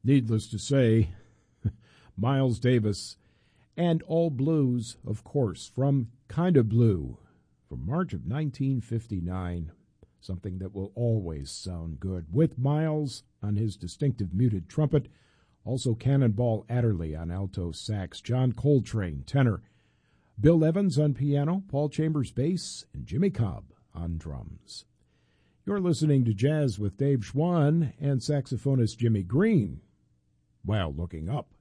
Needless to say, Miles Davis and All Blues, of course, from Kinda Blue, from March of 1959, something that will always sound good, with Miles on his distinctive muted trumpet, also Cannonball Adderley on alto sax, John Coltrane tenor, Bill Evans on piano, Paul Chambers bass, and Jimmy Cobb on drums. You're listening to Jazz with Dave Schwann and saxophonist Jimmy Green, while looking up